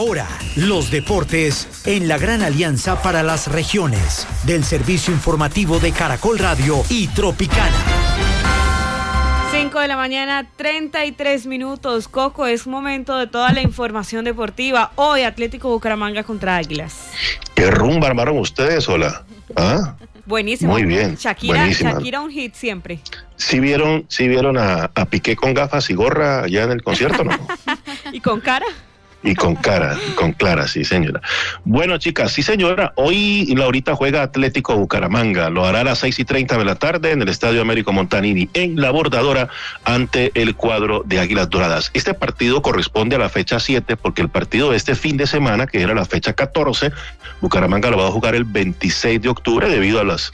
Ahora, los deportes en la gran alianza para las regiones del servicio informativo de Caracol Radio y Tropicana. 5 de la mañana, 33 minutos. Coco, es momento de toda la información deportiva. Hoy Atlético Bucaramanga contra Águilas. ¿Qué rumba armaron ustedes, hola? ¿Ah? Buenísimo. Muy bien. Shakira un hit siempre. ¿Sí vieron a Piqué con gafas y gorra allá en el concierto, no? ¿Y con cara? Y con clara, sí señora. Bueno, chicas, sí señora, hoy Laurita juega Atlético Bucaramanga, lo hará a las 6:30 de la tarde en el Estadio Américo Montanini, en La Bordadora, ante el cuadro de Águilas Doradas. Este partido corresponde a la fecha 7, porque el partido de este fin de semana, que era la fecha 14, Bucaramanga lo va a jugar el 26 de octubre debido a las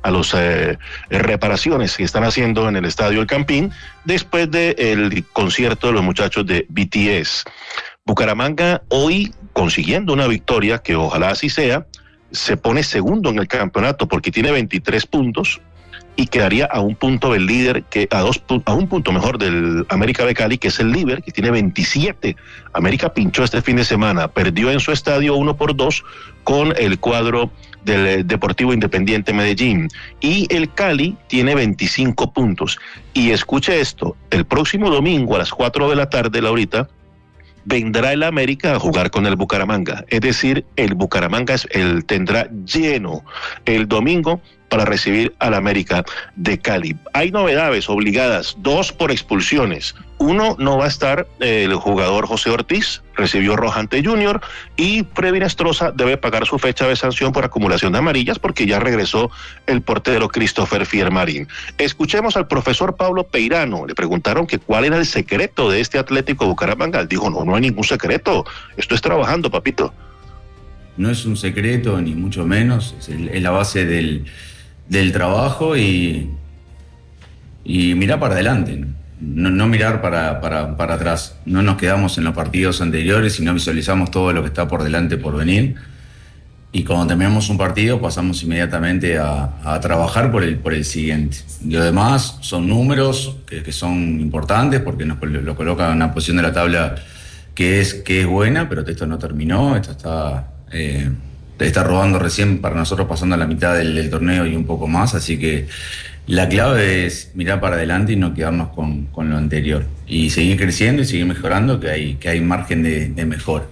reparaciones que están haciendo en el Estadio El Campín, después del concierto de los muchachos de BTS. Bucaramanga hoy, consiguiendo una victoria, que ojalá así sea, se pone segundo en el campeonato porque tiene 23 puntos y quedaría a un punto del líder, a un punto mejor del América de Cali, que es el líder, que tiene 27. América pinchó este fin de semana, perdió en su estadio 1-2 con el cuadro del Deportivo Independiente Medellín, y el Cali tiene 25 puntos. Y escuche esto, el próximo domingo a las 4 de la tarde, Laurita, vendrá el América a jugar con el Bucaramanga, es decir, el Bucaramanga tendrá lleno el domingo para recibir al América de Cali. Hay novedades obligadas, 2 por expulsiones. 1, no va a estar el jugador José Ortiz, recibió roja ante Junior, y Freddy Nestroza debe pagar su fecha de sanción por acumulación de amarillas porque ya regresó el portero Christopher Fiermarín. Escuchemos al profesor Pablo Peirano. Le preguntaron que cuál era el secreto de este Atlético Bucaramanga. Él dijo, no hay ningún secreto, esto es trabajando, papito. No es un secreto, ni mucho menos, es la base del trabajo y mirar para adelante, no mirar para atrás. No nos quedamos en los partidos anteriores, sino visualizamos todo lo que está por delante, por venir, y cuando terminamos un partido pasamos inmediatamente a trabajar por el siguiente. Lo demás son números que son importantes porque nos lo colocan en una posición de la tabla que es buena, pero esto no terminó, esto está rodando recién para nosotros, pasando a la mitad del torneo y un poco más, así que la clave es mirar para adelante y no quedarnos con lo anterior y seguir creciendo y seguir mejorando, que hay margen de mejora.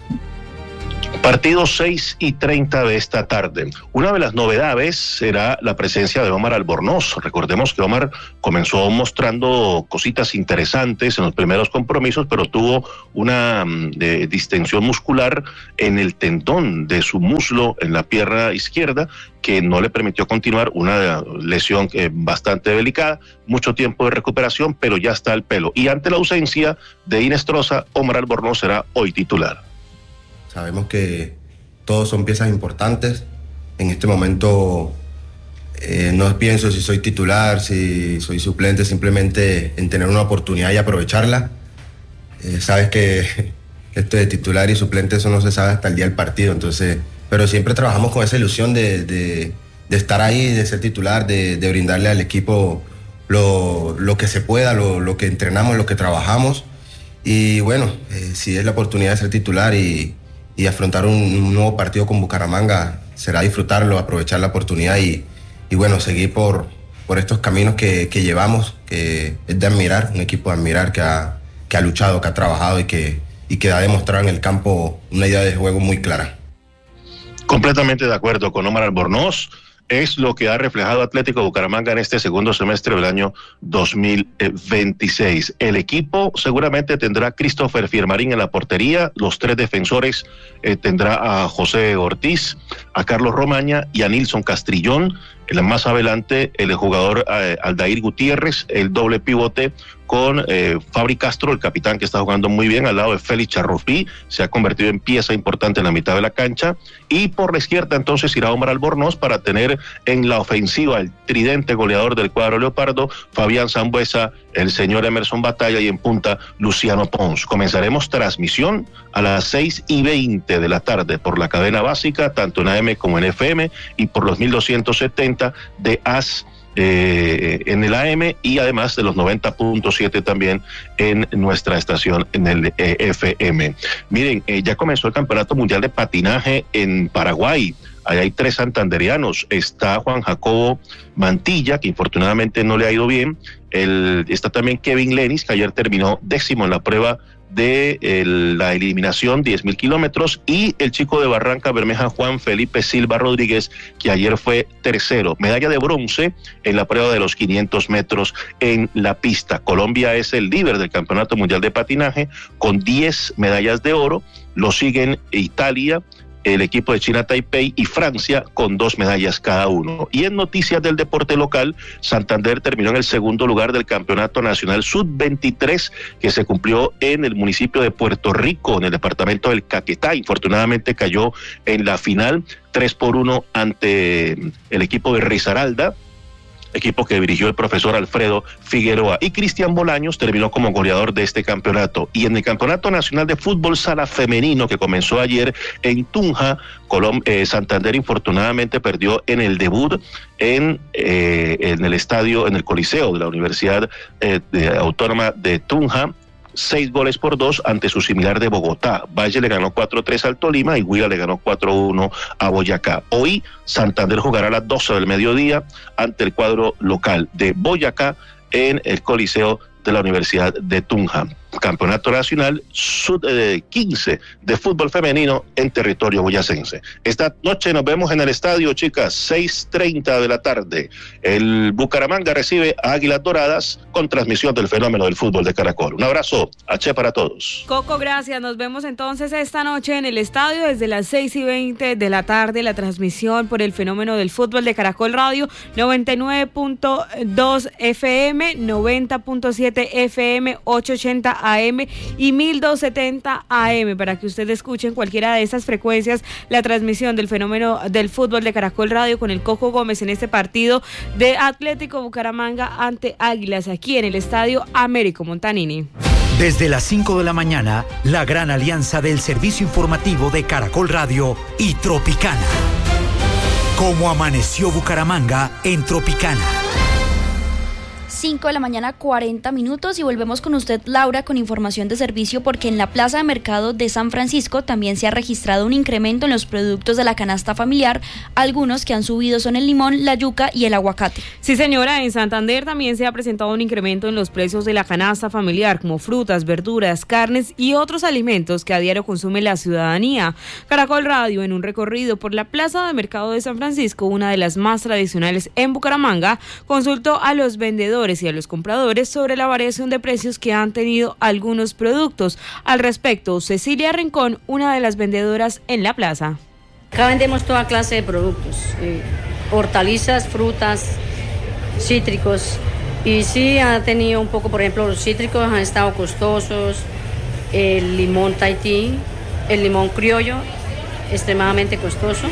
Partido 6:30 de esta tarde. Una de las novedades será la presencia de Omar Albornoz. Recordemos que Omar comenzó mostrando cositas interesantes en los primeros compromisos, pero tuvo una distensión muscular en el tendón de su muslo en la pierna izquierda, que no le permitió continuar, una lesión bastante delicada, mucho tiempo de recuperación, pero ya está al pelo. Y ante la ausencia de Inestrosa, Omar Albornoz será hoy titular. Sabemos que todos son piezas importantes. En este momento no pienso si soy titular, si soy suplente, simplemente en tener una oportunidad y aprovecharla. Sabes que esto de titular y suplente, eso no se sabe hasta el día del partido, entonces, pero siempre trabajamos con esa ilusión de estar ahí, de ser titular, de brindarle al equipo lo que se pueda, lo que entrenamos, lo que trabajamos. Y bueno, si es la oportunidad de ser titular y afrontar un nuevo partido con Bucaramanga, será disfrutarlo, aprovechar la oportunidad y bueno, seguir por estos caminos que llevamos, que es de admirar, un equipo de admirar que ha luchado, que ha trabajado y que ha demostrado en el campo una idea de juego muy clara. Completamente de acuerdo con Omar Albornoz. Es lo que ha reflejado Atlético Bucaramanga en este segundo semestre del año 2026. El equipo seguramente tendrá a Christopher Fiermarín en la portería, los 3 defensores tendrá a José Ortiz, a Carlos Romaña y a Nilson Castrillón. Más adelante el jugador Aldair Gutiérrez, el doble pivote con Fabri Castro, el capitán, que está jugando muy bien al lado de Félix Charrufí, se ha convertido en pieza importante en la mitad de la cancha, y por la izquierda entonces irá Omar Albornoz para tener en la ofensiva el tridente goleador del cuadro leopardo, Fabián Sambuesa, el señor Emerson Batalla, y en punta Luciano Pons. Comenzaremos transmisión a las 6:20 de la tarde por la cadena básica, tanto en AM como en FM, y por los 1270 de AS en el AM y además de los 90.7 también en nuestra estación en el FM. Miren, ya comenzó el Campeonato Mundial de Patinaje en Paraguay. Ahí hay 3 santanderianos. Está Juan Jacobo Mantilla, que infortunadamente no le ha ido bien. Está también Kevin Lenis, que ayer terminó 10º en la prueba de la eliminación, 10.000 kilómetros, y el chico de Barranca Bermeja, Juan Felipe Silva Rodríguez, que ayer fue 3º. Medalla de bronce en la prueba de los 500 metros en la pista. Colombia es el líder del Campeonato Mundial de Patinaje con 10 medallas de oro. Lo siguen Italia, el equipo de China Taipei y Francia con 2 medallas cada uno. Y en noticias del deporte local, Santander terminó en el segundo lugar del Campeonato Nacional Sub-23 que se cumplió en el municipio de Puerto Rico, en el departamento del Caquetá. Infortunadamente cayó en la final 3-1 ante el equipo de Risaralda, equipo que dirigió el profesor Alfredo Figueroa, y Cristian Bolaños terminó como goleador de este campeonato. Y en el Campeonato Nacional de Fútbol Sala Femenino, que comenzó ayer en Tunja, Santander infortunadamente perdió en el debut en el estadio, en el Coliseo de la Universidad Autónoma de Tunja, 6-2 ante su similar de Bogotá. Valle le ganó 4-3 al Tolima y Huila le ganó 4-1 a Boyacá. Hoy Santander jugará a las 12 del mediodía ante el cuadro local de Boyacá en el Coliseo de la Universidad de Tunja. Campeonato Nacional Sub-15 de fútbol femenino en territorio boyacense. Esta noche nos vemos en el estadio, chicas, 6:30 de la tarde. El Bucaramanga recibe a Águilas Doradas con transmisión del fenómeno del fútbol de Caracol. Un abrazo, H para todos. Coco, gracias. Nos vemos entonces esta noche en el estadio desde las 6:20 de la tarde. La transmisión por el fenómeno del fútbol de Caracol Radio, 99.2 FM, 90.7 FM, 880 AM y 1270 AM, para que usted escuche en cualquiera de esas frecuencias la transmisión del fenómeno del fútbol de Caracol Radio con el Coco Gómez en este partido de Atlético Bucaramanga ante Águilas, aquí en el estadio Américo Montanini. Desde las 5 de la mañana, la gran alianza del servicio informativo de Caracol Radio y Tropicana. ¿Cómo amaneció Bucaramanga en Tropicana? 5 de la mañana, 40 minutos, y volvemos con usted, Laura, con información de servicio, porque en la Plaza de Mercado de San Francisco también se ha registrado un incremento en los productos de la canasta familiar. Algunos que han subido son el limón, la yuca y el aguacate. Sí, señora, en Santander también se ha presentado un incremento en los precios de la canasta familiar, como frutas, verduras, carnes y otros alimentos que a diario consume la ciudadanía. Caracol Radio, en un recorrido por la Plaza de Mercado de San Francisco, una de las más tradicionales en Bucaramanga, consultó a los vendedores y a los compradores sobre la variación de precios que han tenido algunos productos. Al respecto, Cecilia Rincón, una de las vendedoras en la plaza. Acá vendemos toda clase de productos, hortalizas, frutas, cítricos, y sí ha tenido un poco, por ejemplo, los cítricos han estado costosos, el limón Tahití, el limón criollo, extremadamente costoso,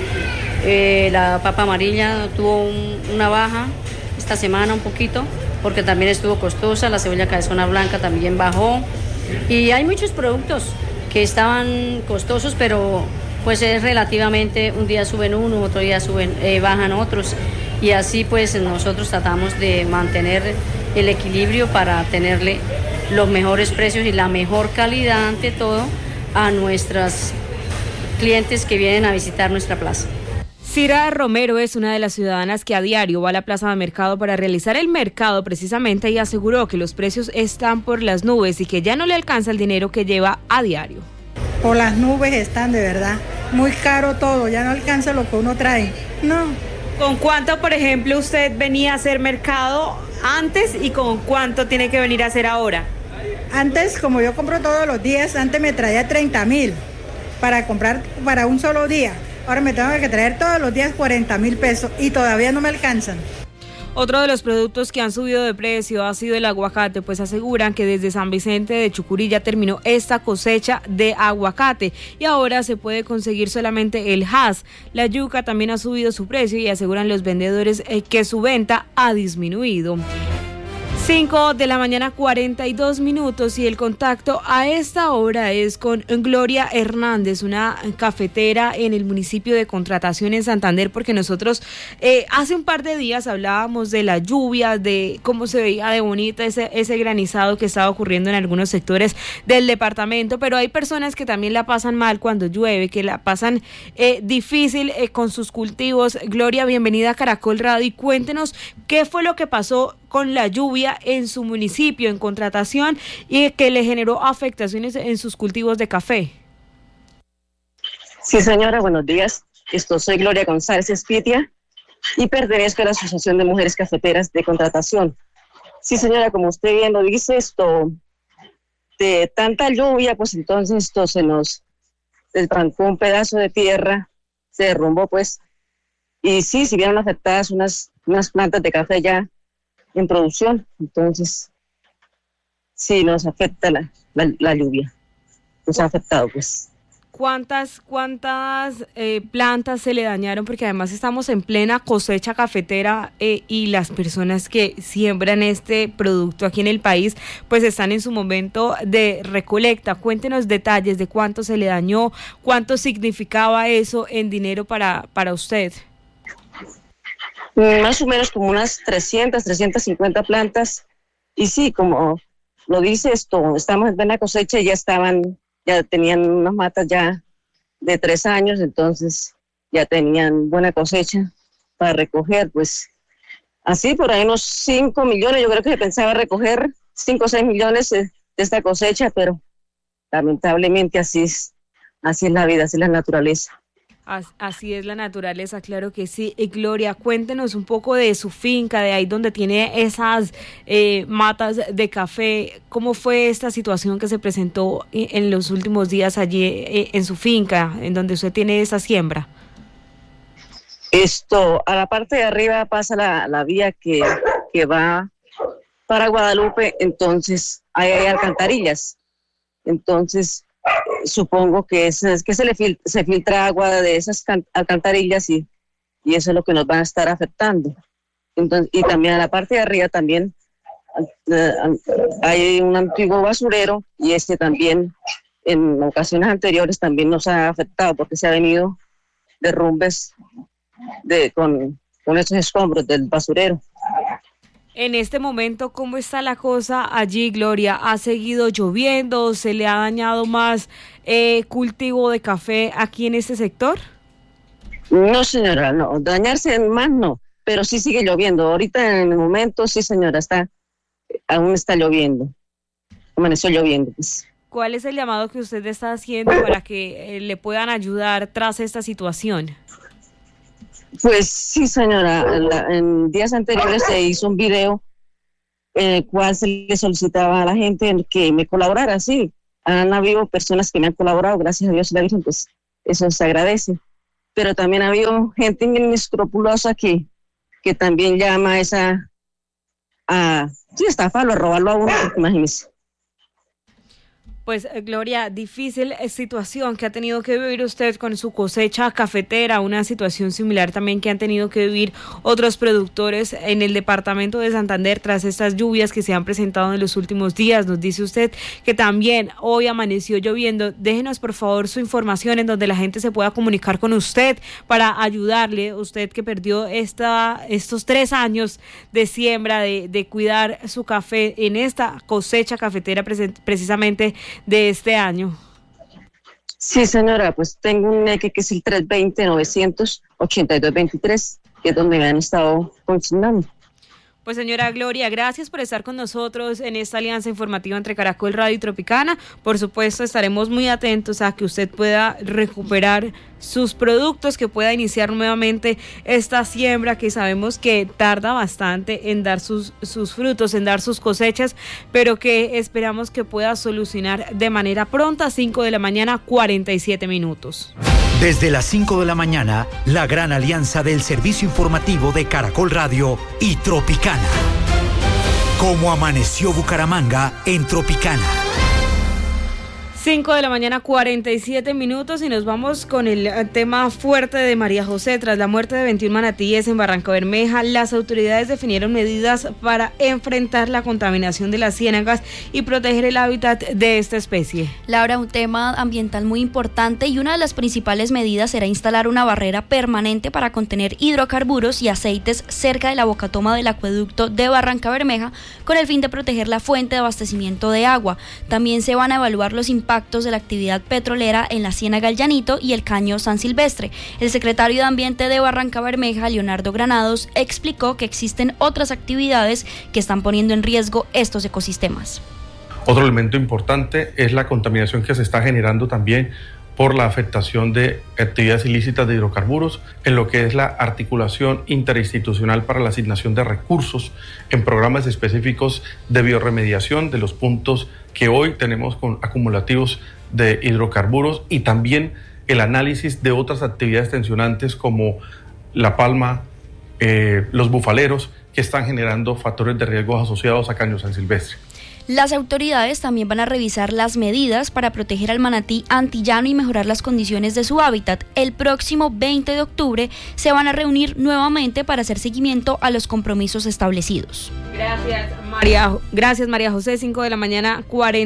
la papa amarilla tuvo una baja esta semana un poquito, porque también estuvo costosa, la cebolla cabezona blanca también bajó, y hay muchos productos que estaban costosos, pero pues es relativamente, un día suben uno, otro día bajan otros, y así pues nosotros tratamos de mantener el equilibrio para tenerle los mejores precios y la mejor calidad ante todo a nuestros clientes que vienen a visitar nuestra plaza. Cira Romero es una de las ciudadanas que a diario va a la plaza de mercado para realizar el mercado precisamente, y aseguró que los precios están por las nubes y que ya no le alcanza el dinero que lleva a diario. Por las nubes están, de verdad, muy caro todo, ya no alcanza lo que uno trae, no. ¿Con cuánto, por ejemplo, usted venía a hacer mercado antes y con cuánto tiene que venir a hacer ahora? Antes, como yo compro todos los días, antes me traía 30,000 para comprar para un solo día. Ahora me tengo que traer todos los días 40,000 pesos y todavía no me alcanzan. Otro de los productos que han subido de precio ha sido el aguacate, pues aseguran que desde San Vicente de Chucurí ya terminó esta cosecha de aguacate y ahora se puede conseguir solamente el Hass. La yuca también ha subido su precio y aseguran los vendedores que su venta ha disminuido. 5 de la mañana 42 minutos y el contacto a esta hora es con Gloria Hernández, una cafetera en el municipio de Contratación en Santander, porque nosotros hace un par de días hablábamos de la lluvia, de cómo se veía de bonita ese granizado que estaba ocurriendo en algunos sectores del departamento, pero hay personas que también la pasan mal cuando llueve, que la pasan difícil con sus cultivos. Gloria, bienvenida a Caracol Radio y cuéntenos qué fue lo que pasó con la lluvia en su municipio, en Contratación, y que le generó afectaciones en sus cultivos de café. Sí, señora, buenos días. Soy Gloria González Espitia y pertenezco a la Asociación de Mujeres Cafeteras de Contratación. Sí, señora, como usted bien lo dice, de tanta lluvia, pues entonces se nos desbancó un pedazo de tierra, se derrumbó, pues, y sí, si vieron afectadas unas plantas de café ya en producción, entonces sí nos afecta la lluvia, nos ha afectado, pues. ¿Cuántas plantas se le dañaron? Porque además estamos en plena cosecha cafetera y las personas que siembran este producto aquí en el país pues están en su momento de recolecta. Cuéntenos detalles de cuánto se le dañó, cuánto significaba eso en dinero para usted. Más o menos como unas 350 plantas, y sí, como lo dice estamos en plena cosecha y ya tenían unas matas ya de 3 años, entonces ya tenían buena cosecha para recoger, pues así por ahí unos 5 millones, yo creo que se pensaba recoger 5 o 6 millones de esta cosecha, pero lamentablemente así es la vida, así es la naturaleza. Así es la naturaleza, claro que sí. Y Gloria, cuéntenos un poco de su finca, de ahí donde tiene esas matas de café. ¿Cómo fue esta situación que se presentó en los últimos días allí en su finca, en donde usted tiene esa siembra? A la parte de arriba pasa la vía que va para Guadalupe, entonces hay alcantarillas. Entonces supongo que se filtra agua de esas alcantarillas y eso es lo que nos va a estar afectando. Entonces, y también a la parte de arriba también hay un antiguo basurero y también en ocasiones anteriores también nos ha afectado porque se ha venido derrumbes con esos escombros del basurero. En este momento, ¿cómo está la cosa allí, Gloria? ¿Ha seguido lloviendo? ¿Se le ha dañado más cultivo de café aquí en este sector? No, señora, no. Dañarse más no, pero sí sigue lloviendo. Ahorita en el momento, sí, señora, aún está lloviendo. Amaneció lloviendo, pues. ¿Cuál es el llamado que usted está haciendo para que le puedan ayudar tras esta situación? Pues sí, señora, en días anteriores se hizo un video en el cual se le solicitaba a la gente que me colaborara, sí. Han habido personas que me han colaborado, gracias a Dios y la Virgen, pues eso se agradece. Pero también ha habido gente inescrupulosa que también llama a estafarlo, a robarlo a uno, imagínese. Pues Gloria, difícil situación que ha tenido que vivir usted con su cosecha cafetera, una situación similar también que han tenido que vivir otros productores en el departamento de Santander tras estas lluvias que se han presentado en los últimos días. Nos dice usted que también hoy amaneció lloviendo. Déjenos por favor su información en donde la gente se pueda comunicar con usted para ayudarle, usted que perdió estos 3 años de siembra, de cuidar su café en esta cosecha cafetera precisamente de este año. Sí, señora, pues tengo un NEC que es el 320-982-23, que es donde me han estado consignando. Pues señora Gloria, gracias por estar con nosotros en esta alianza informativa entre Caracol Radio y Tropicana. Por supuesto, estaremos muy atentos a que usted pueda recuperar sus productos, que pueda iniciar nuevamente esta siembra que sabemos que tarda bastante en dar sus frutos, en dar sus cosechas, pero que esperamos que pueda solucionar de manera pronta. 5 de la mañana, 47 minutos. Desde las 5 de la mañana, la gran alianza del servicio informativo de Caracol Radio y Tropicana. Como amaneció Bucaramanga en Tropicana. 5 de la mañana, 47 minutos, y nos vamos con el tema fuerte de María José. Tras la muerte de 21 manatíes en Barrancabermeja, las autoridades definieron medidas para enfrentar la contaminación de las ciénagas y proteger el hábitat de esta especie. Laura, un tema ambiental muy importante, y una de las principales medidas será instalar una barrera permanente para contener hidrocarburos y aceites cerca de la bocatoma del acueducto de Barrancabermeja, con el fin de proteger la fuente de abastecimiento de agua. También se van a evaluar los impactos de la actividad petrolera en la Ciénaga El Llanito y el Caño San Silvestre. El secretario de Ambiente de Barrancabermeja, Leonardo Granados, explicó que existen otras actividades que están poniendo en riesgo estos ecosistemas. Otro elemento importante es la contaminación que se está generando también por la afectación de actividades ilícitas de hidrocarburos en lo que es la articulación interinstitucional para la asignación de recursos en programas específicos de biorremediación de los puntos que hoy tenemos con acumulativos de hidrocarburos, y también el análisis de otras actividades tensionantes como la palma, los bufaleros, que están generando factores de riesgo asociados a Caño San Silvestre. Las autoridades también van a revisar las medidas para proteger al manatí antillano y mejorar las condiciones de su hábitat. El próximo 20 de octubre se van a reunir nuevamente para hacer seguimiento a los compromisos establecidos. Gracias, María José. 5 de la mañana,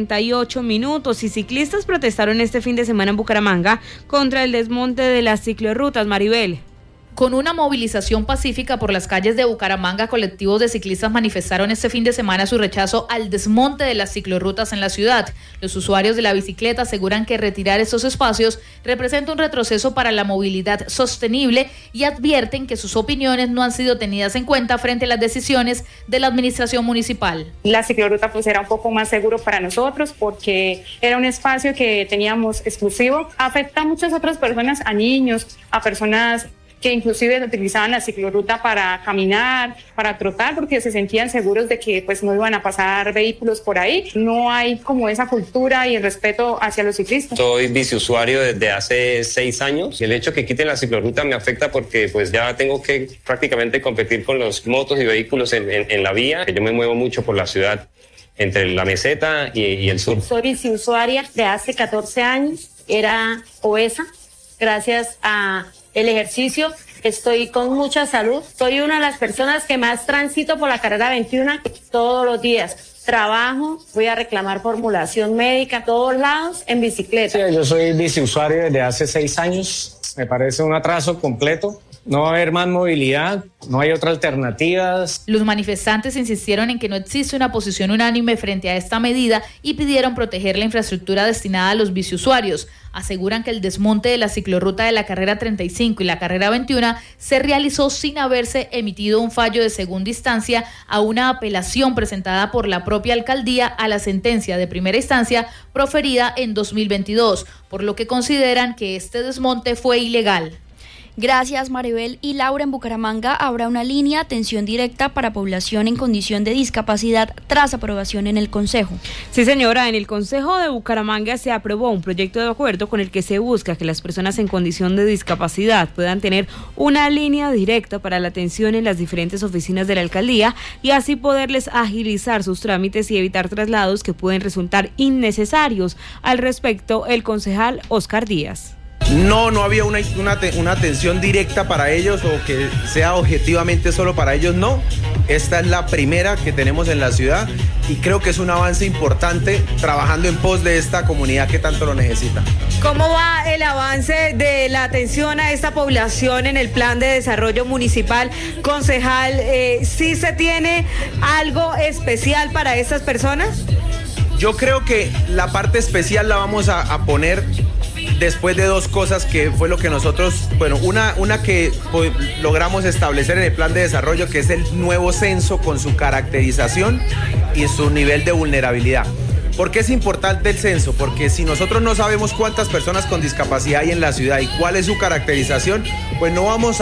48 minutos. Y ciclistas protestaron este fin de semana en Bucaramanga contra el desmonte de las ciclorrutas. Maribel. Con una movilización pacífica por las calles de Bucaramanga, colectivos de ciclistas manifestaron este fin de semana su rechazo al desmonte de las ciclorrutas en la ciudad. Los usuarios de la bicicleta aseguran que retirar estos espacios representa un retroceso para la movilidad sostenible y advierten que sus opiniones no han sido tenidas en cuenta frente a las decisiones de la administración municipal. La ciclorruta pues era un poco más seguro para nosotros porque era un espacio que teníamos exclusivo. Afecta a muchas otras personas, a niños, a personas que inclusive utilizaban la ciclorruta para caminar, para trotar, porque se sentían seguros de que pues no iban a pasar vehículos por ahí. No hay como esa cultura y el respeto hacia los ciclistas. Soy biciusuario desde hace 6 años y el hecho que quiten la ciclorruta me afecta porque pues ya tengo que prácticamente competir con los motos y vehículos en la vía. Yo me muevo mucho por la ciudad, entre la meseta y el sur. Soy biciusuaria de hace 14 años, era obesa, gracias a el ejercicio, estoy con mucha salud. Soy una de las personas que más transito por la carrera 21 todos los días. Trabajo, voy a reclamar formulación médica a todos lados en bicicleta. Sí, yo soy biciusuario desde hace 6 años. Me parece un atraso completo. No va a haber más movilidad, no hay otras alternativas. Los manifestantes insistieron en que no existe una posición unánime frente a esta medida y pidieron proteger la infraestructura destinada a los biciusuarios. Aseguran que el desmonte de la ciclorruta de la carrera 35 y la carrera 21 se realizó sin haberse emitido un fallo de segunda instancia a una apelación presentada por la propia alcaldía a la sentencia de primera instancia proferida en 2022, por lo que consideran que este desmonte fue ilegal. Gracias, Maribel. Y Laura, en Bucaramanga habrá una línea de atención directa para población en condición de discapacidad tras aprobación en el Consejo. Sí, señora, en el Consejo de Bucaramanga se aprobó un proyecto de acuerdo con el que se busca que las personas en condición de discapacidad puedan tener una línea directa para la atención en las diferentes oficinas de la alcaldía y así poderles agilizar sus trámites y evitar traslados que pueden resultar innecesarios. Al respecto, el concejal Oscar Díaz. No había una atención directa para ellos o que sea objetivamente solo para ellos, no. Esta es la primera que tenemos en la ciudad y creo que es un avance importante trabajando en pos de esta comunidad que tanto lo necesita. ¿Cómo va el avance de la atención a esta población en el plan de desarrollo municipal? Concejal, ¿sí se tiene algo especial para estas personas? Yo creo que la parte especial la vamos a poner después de 2 cosas que fue lo que nosotros, bueno, una que logramos establecer en el plan de desarrollo, que es el nuevo censo con su caracterización y su nivel de vulnerabilidad. ¿Por qué es importante el censo? Porque si nosotros no sabemos cuántas personas con discapacidad hay en la ciudad y cuál es su caracterización, pues no vamos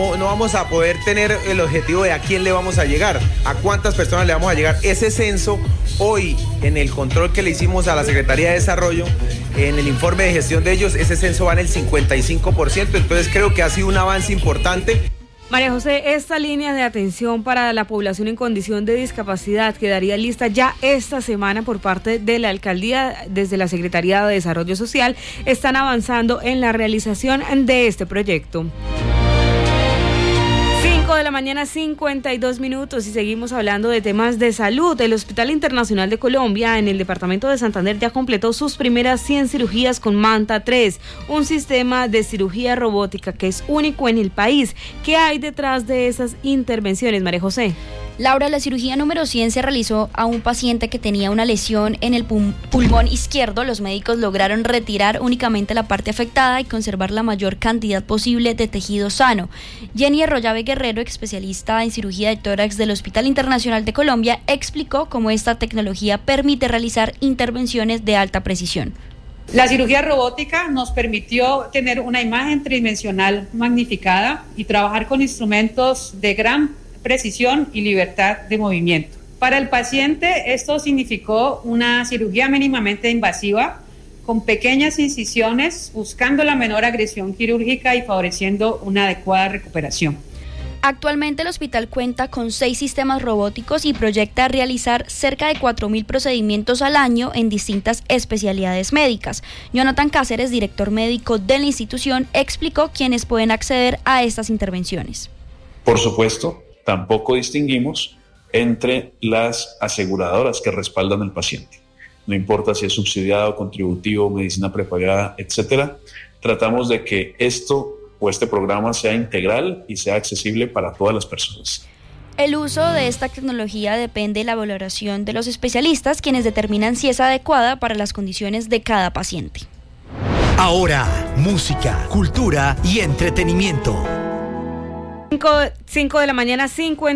a poder tener el objetivo de a quién le vamos a llegar, a cuántas personas le vamos a llegar. Ese censo, hoy, en el control que le hicimos a la Secretaría de Desarrollo, en el informe de gestión de ellos, ese censo va en el 55%, entonces creo que ha sido un avance importante. María José, esta línea de atención para la población en condición de discapacidad quedaría lista ya esta semana por parte de la alcaldía. Desde la Secretaría de Desarrollo Social están avanzando en la realización de este proyecto. 5 de la mañana, 52 minutos, y seguimos hablando de temas de salud. El Hospital Internacional de Colombia en el departamento de Santander ya completó sus primeras 100 cirugías con Manta 3, un sistema de cirugía robótica que es único en el país. ¿Qué hay detrás de esas intervenciones, María José? Laura, la cirugía número 100 se realizó a un paciente que tenía una lesión en el pulmón izquierdo. Los médicos lograron retirar únicamente la parte afectada y conservar la mayor cantidad posible de tejido sano. Jenny Arroyave Guerrero, especialista en cirugía de tórax del Hospital Internacional de Colombia, explicó cómo esta tecnología permite realizar intervenciones de alta precisión. La cirugía robótica nos permitió tener una imagen tridimensional magnificada y trabajar con instrumentos de gran precisión y libertad de movimiento. Para el paciente esto significó una cirugía mínimamente invasiva con pequeñas incisiones, buscando la menor agresión quirúrgica y favoreciendo una adecuada recuperación. Actualmente el hospital cuenta con 6 sistemas robóticos y proyecta realizar cerca de 4.000 procedimientos al año en distintas especialidades médicas. Jonathan Cáceres, director médico de la institución, explicó quiénes pueden acceder a estas intervenciones. Por supuesto, tampoco distinguimos entre las aseguradoras que respaldan al paciente. No importa si es subsidiado, contributivo, medicina prepagada, etcétera. Tratamos de que esto o este programa sea integral y sea accesible para todas las personas. El uso de esta tecnología depende de la valoración de los especialistas, quienes determinan si es adecuada para las condiciones de cada paciente. Ahora, música, cultura y entretenimiento. 5 de la mañana,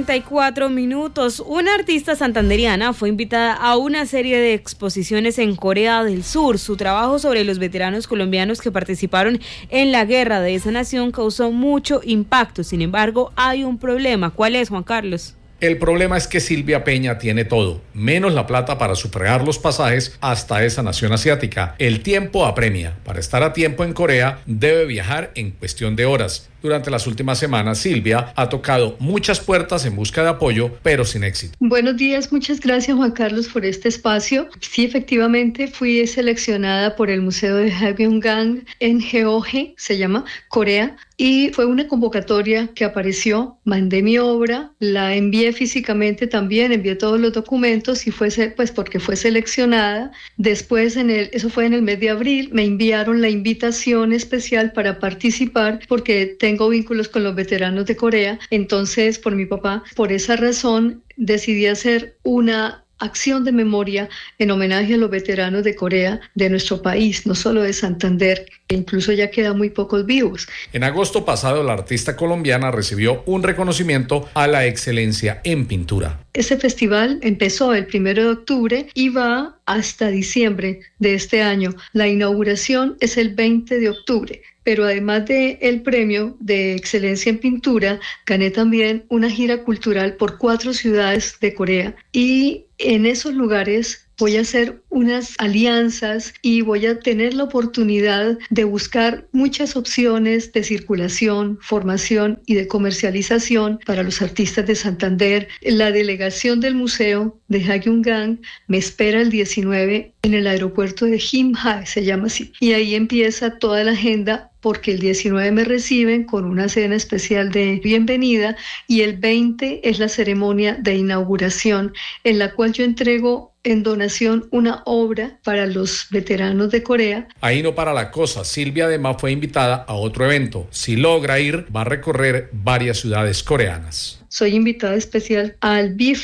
54 minutos. Una artista santanderiana fue invitada a una serie de exposiciones en Corea del Sur. Su trabajo sobre los veteranos colombianos que participaron en la guerra de esa nación causó mucho impacto. Sin embargo, hay un problema. ¿Cuál es, Juan Carlos? El problema es que Silvia Peña tiene todo, menos la plata para sufragar los pasajes hasta esa nación asiática. El tiempo apremia. Para estar a tiempo en Corea, debe viajar en cuestión de horas. Durante las últimas semanas, Silvia ha tocado muchas puertas en busca de apoyo, pero sin éxito. Buenos días, muchas gracias, Juan Carlos, por este espacio. Sí, efectivamente, fui seleccionada por el Museo de Haeungang en Jeoje, se llama, Corea, y fue una convocatoria que apareció. Mandé mi obra, la envié físicamente también, envié todos los documentos y pues porque fue seleccionada. Después, eso fue en el mes de abril, me enviaron la invitación especial para participar porque tengo vínculos con los veteranos de Corea, entonces por mi papá, por esa razón decidí hacer una acción de memoria en homenaje a los veteranos de Corea de nuestro país, no solo de Santander, que incluso ya quedan muy pocos vivos. En agosto pasado, la artista colombiana recibió un reconocimiento a la excelencia en pintura. Este festival empezó el 1 de octubre y va hasta diciembre de este año. La inauguración es el 20 de octubre. Pero además del premio de excelencia en pintura, gané también una gira cultural por 4 ciudades de Corea. Y en esos lugares voy a hacer unas alianzas y voy a tener la oportunidad de buscar muchas opciones de circulación, formación y de comercialización para los artistas de Santander. La delegación del Museo de Haeungang me espera el 19 en el aeropuerto de Gimhae, se llama así. Y ahí empieza toda la agenda, porque el 19 me reciben con una cena especial de bienvenida y el 20 es la ceremonia de inauguración en la cual yo entrego en donación una obra para los veteranos de Corea. Ahí no para la cosa. Silvia además fue invitada a otro evento. Si logra ir, va a recorrer varias ciudades coreanas. Soy invitada especial al BIF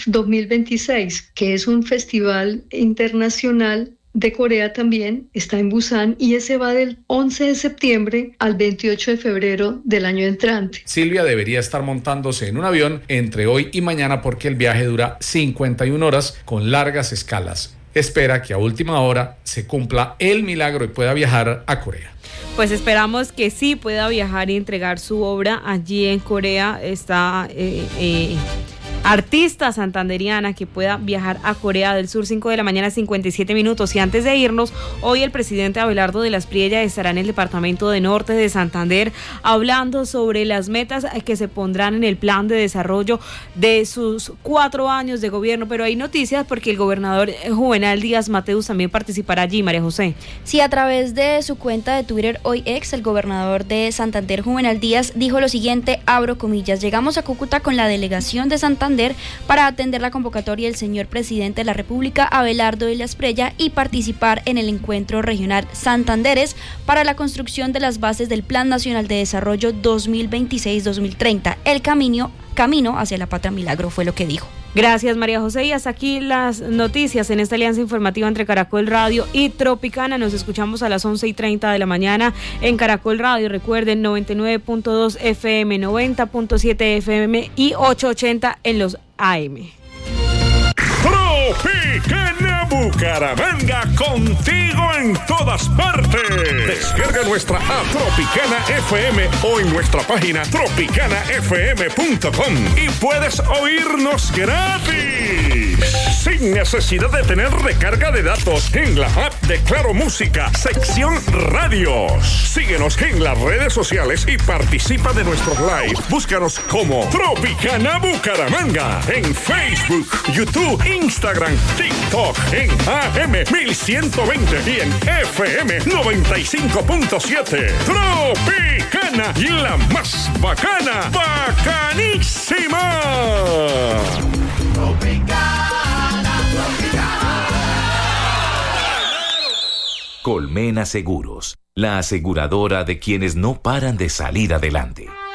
2026, que es un festival internacional de Corea también, está en Busan y ese va del 11 de septiembre al 28 de febrero del año entrante. Silvia debería estar montándose en un avión entre hoy y mañana porque el viaje dura 51 horas con largas escalas. Espera que a última hora se cumpla el milagro y pueda viajar a Corea. Pues esperamos que sí pueda viajar y entregar su obra allí en Corea. Está artista santanderiana que pueda viajar a Corea del Sur, 5 de la mañana, 57 minutos. Y antes de irnos, hoy el presidente Abelardo de la Espriella estará en el departamento de Norte de Santander hablando sobre las metas que se pondrán en el plan de desarrollo de sus 4 años de gobierno. Pero hay noticias porque el gobernador Juvenal Díaz Mateus también participará allí, María José. Sí, a través de su cuenta de Twitter, hoy ex, el gobernador de Santander, Juvenal Díaz, dijo lo siguiente, abro comillas: llegamos a Cúcuta con la delegación de Santander para atender la convocatoria del señor presidente de la República, Abelardo de la Espriella, y participar en el encuentro regional Santanderes para la construcción de las bases del Plan Nacional de Desarrollo 2026-2030. El camino hacia la Patria Milagro, fue lo que dijo. Gracias, María José, y hasta aquí las noticias en esta alianza informativa entre Caracol Radio y Tropicana. Nos escuchamos a las 11:30 de la mañana en Caracol Radio. Recuerden, 99.2 FM, 90.7 FM y 880 en los AM. Tropicana Bucaramanga, contigo en todas partes. Descarga nuestra app Tropicana FM o en nuestra página tropicanafm.com y puedes oírnos gratis, sin necesidad de tener recarga de datos, en la app de Claro Música, sección Radios. Síguenos en las redes sociales y participa de nuestros live. Búscanos como Tropicana Bucaramanga en Facebook, YouTube, Instagram, TikTok, en AM 1120 y en FM 95.7. Tropicana, la más bacana, bacanísima. Colmena Seguros, la aseguradora de quienes no paran de salir adelante.